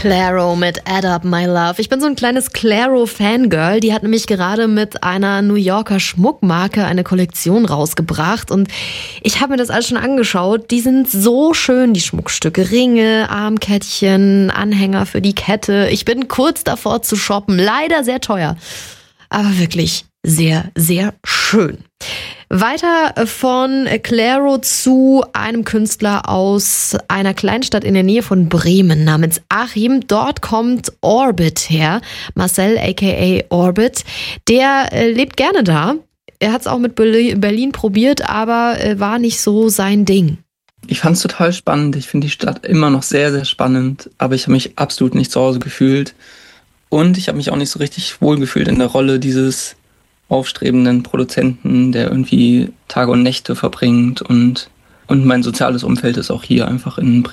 Clairo mit Add Up My Love. Ich bin so ein kleines Clairo-Fangirl. Die hat nämlich gerade mit einer New Yorker Schmuckmarke eine Kollektion rausgebracht. Und ich habe mir das alles schon angeschaut. Die sind so schön, die Schmuckstücke. Ringe, Armkettchen, Anhänger für die Kette. Ich bin kurz davor zu shoppen. Leider sehr teuer. Aber wirklich sehr, sehr schön. Weiter von Clairo zu einem Künstler aus einer Kleinstadt in der Nähe von Bremen namens Achim. Dort kommt Orbit her, Marcel aka Orbit. Der lebt gerne da. Er hat es auch mit Berlin probiert, aber war nicht so sein Ding. Ich fand es total spannend. Ich finde die Stadt immer noch sehr, sehr spannend. Aber ich habe mich absolut nicht zu Hause gefühlt. Und ich habe mich auch nicht so richtig wohl gefühlt in der Rolle dieses aufstrebenden Produzenten, der irgendwie Tage und Nächte verbringt und mein soziales Umfeld ist auch hier einfach in Bremen.